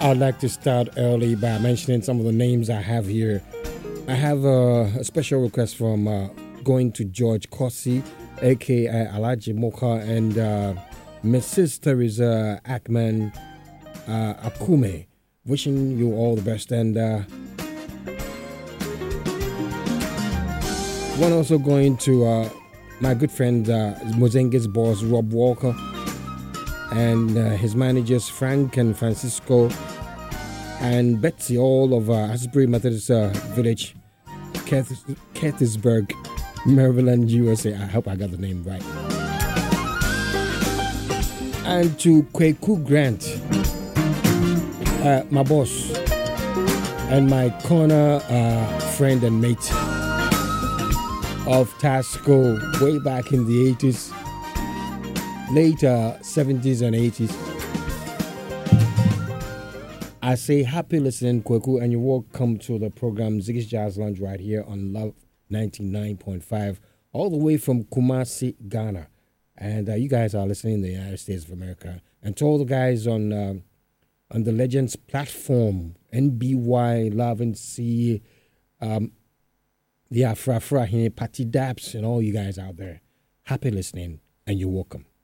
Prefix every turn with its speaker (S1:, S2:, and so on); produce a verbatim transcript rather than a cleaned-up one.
S1: I'd like to start early by mentioning some of the names I have here. I have uh, a special request from uh, going to George Corsi, aka Alaji Moka, and uh, Missus Teresa Ackman uh, Akume. Wishing you all the best. And uh, one also going to uh, my good friend uh, Mozenge's boss Rob Walker, and uh, his managers Frank and Francisco and Betsy, all of uh, Asbury Methodist uh, Village, Gettysburg, Maryland, U S A. I hope I got the name right. And to Kweku Grant, uh, my boss and my corner uh, friend and mate of Tasco way back in the eighties, later seventies and eighties. I say happy listening, Kweku, and you're welcome to the program Ziggy's Jazz Lounge right here on Love ninety-nine point five, all the way from Kumasi, Ghana. And uh, you guys are listening in the United States of America. And to all the guys on uh, on the Legends platform, N B Y, Love and C, um, the Afra Afra, Patty Daps, and all you guys out there, happy listening, and you're welcome.